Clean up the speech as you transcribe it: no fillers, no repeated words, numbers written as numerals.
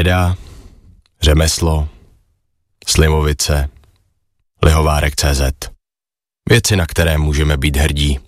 Věda, řemeslo, Slimovice, Lihovárek.cz. Věci, na které můžeme být hrdí.